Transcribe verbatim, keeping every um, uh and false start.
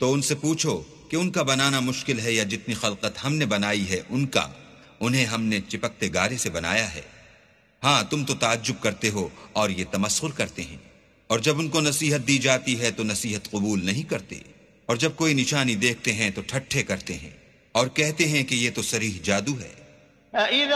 तो उनसे पूछो कि उनका बनाना मुश्किल है या जितनी खलकत हमने बनाई है उनका, उन्हें हमने चिपकते गारे से बनाया है। हाँ, तुम तो ताज्जुब करते हो और ये तमस्खुर करते हैं, और जब उनको नसीहत दी जाती है तो नसीहत कबूल नहीं करते, और जब कोई निशानी देखते हैं तो ठट्ठे करते हैं और कहते हैं कि ये तो सरीह जादू है।